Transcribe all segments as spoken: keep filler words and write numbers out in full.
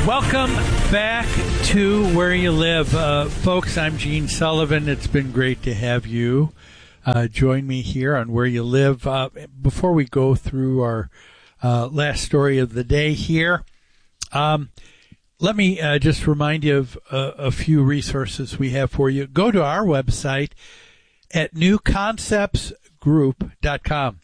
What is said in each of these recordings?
Welcome back to Where You Live. Uh, folks, I'm Gene Sullivan. It's been great to have you uh, join me here on Where You Live. Uh, before we go through our uh, last story of the day here, um, let me uh, just remind you of uh, a few resources we have for you. Go to our website at new concepts group dot com.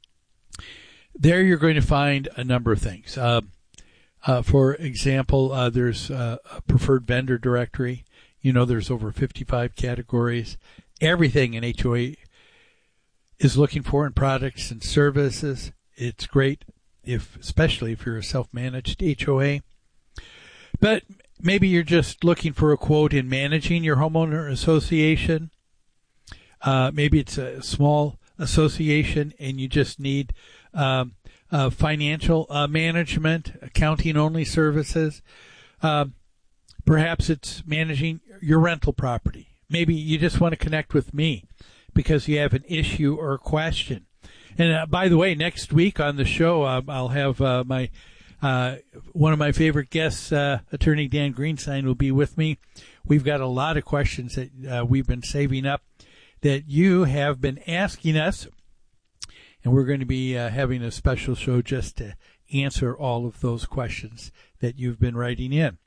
There you're going to find a number of things. Uh, Uh, for example, uh, there's uh, a preferred vendor directory. You know, there's over fifty-five categories. Everything an H O A is looking for in products and services. It's great, if especially if you're a self-managed H O A. But maybe you're just looking for a quote in managing your homeowner association. Uh, maybe it's a small association and you just need um, Uh, financial uh, management, accounting-only services. Uh, perhaps it's managing your rental property. Maybe you just want to connect with me because you have an issue or a question. And uh, by the way, next week on the show, uh, I'll have uh, my uh, one of my favorite guests, uh, Attorney Dan Greenstein, will be with me. We've got a lot of questions that uh, we've been saving up that you have been asking us. And we're going to be uh, having a special show just to answer all of those questions that you've been writing in.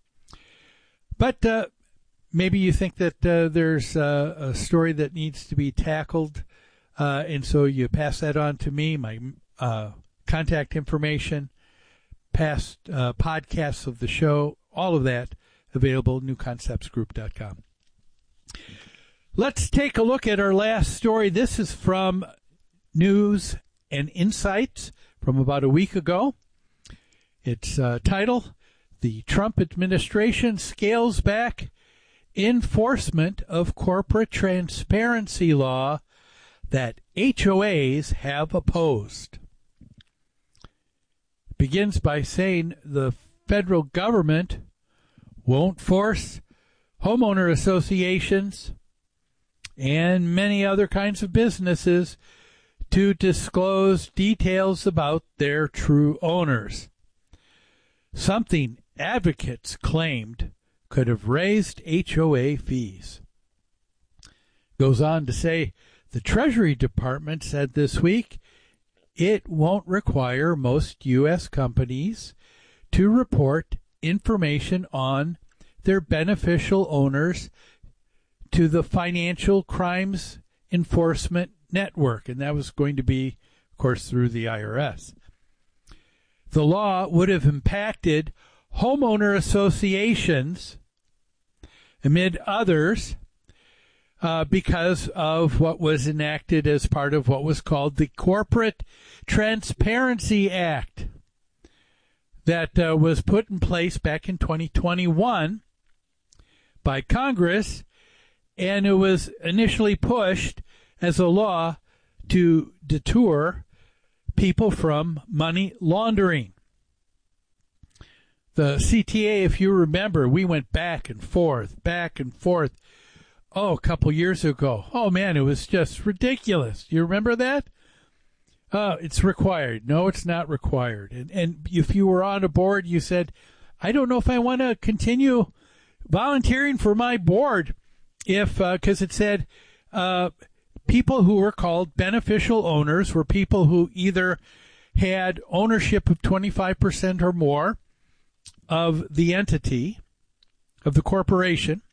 But uh, maybe you think that uh, there's uh, a story that needs to be tackled, uh, and so you pass that on to me, my uh, contact information, past uh, podcasts of the show, all of that available, new concepts group dot com. Let's take a look at our last story. This is from News and Insights from about a week ago. Its uh, title, The Trump Administration Scales Back Enforcement of Corporate Transparency Law that H O As Have Opposed. Begins by saying the federal government won't force homeowner associations and many other kinds of businesses to disclose details about their true owners, something advocates claimed could have raised H O A fees. Goes on to say the Treasury Department said this week it won't require most U S companies to report information on their beneficial owners to the Financial Crimes Enforcement Network, and that was going to be, of course, through the I R S. The law would have impacted homeowner associations, amid others, uh, because of what was enacted as part of what was called the Corporate Transparency Act that uh, was put in place back in twenty twenty-one by Congress, and it was initially pushed as a law to deter people from money laundering. The C T A, if you remember, we went back and forth, back and forth, oh, a couple years ago. Oh, man, it was just ridiculous. You remember that? Uh, it's required. No, it's not required. And, and if you were on a board, you said, I don't know if I want to continue volunteering for my board if, because uh, it said, uh, people who were called beneficial owners were people who either had ownership of twenty-five percent or more of the entity, of the corporation.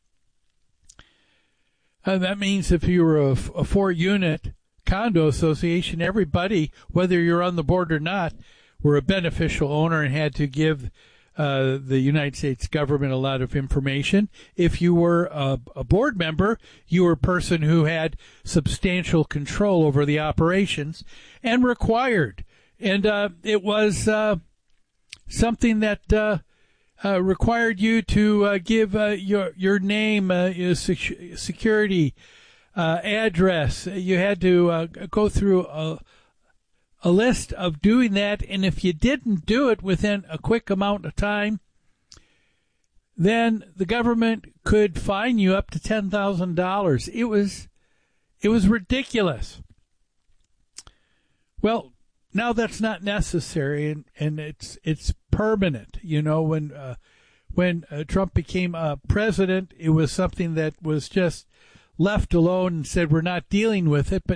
Uh, that means if you were a, a four-unit condo association, everybody, whether you're on the board or not, were a beneficial owner and had to give Uh, the United States government a lot of information. If you were a, a board member, you were a person who had substantial control over the operations and required. And uh, it was uh, something that uh, uh, required you to uh, give uh, your your name, uh, your sec- security uh, address. You had to uh, go through a a list of doing that, and if you didn't do it within a quick amount of time, then the government could fine you up to ten thousand dollars. It was, it was ridiculous. Well, now that's not necessary, and, and it's it's permanent. You know, when uh, when uh, Trump became uh, president, it was something that was just left alone and said we're not dealing with it. But